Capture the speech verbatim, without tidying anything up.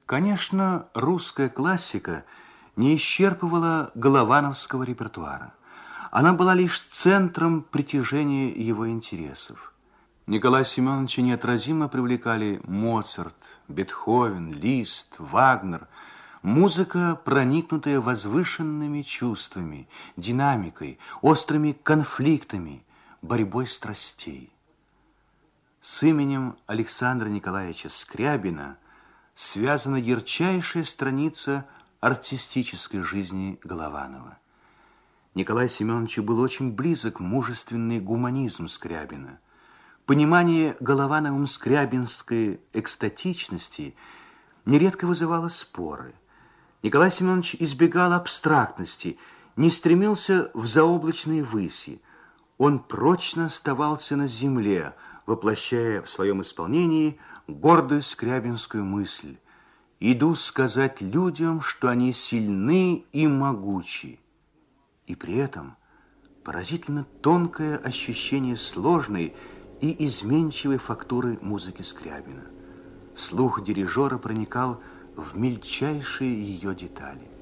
Конечно, русская классика не исчерпывала головановского репертуара. Она была лишь центром притяжения его интересов. Николая Семеновича неотразимо привлекали Моцарт, Бетховен, Лист, Вагнер. Музыка, проникнутая возвышенными чувствами, динамикой, острыми конфликтами, борьбой страстей. С именем Александра Николаевича Скрябина связана ярчайшая страница артистической жизни Голованова. Николаю Семеновичу был очень близок мужественный гуманизм Скрябина. Понимание Головановым скрябинской экстатичности нередко вызывало споры. Николай Семенович избегал абстрактности, не стремился в заоблачные выси. Он прочно оставался на земле, воплощая в своем исполнении гордую скрябинскую мысль: «Иду сказать людям, что они сильны и могучи». И при этом поразительно тонкое ощущение сложной и изменчивой фактуры музыки Скрябина. Слух дирижера проникал в мельчайшие ее детали.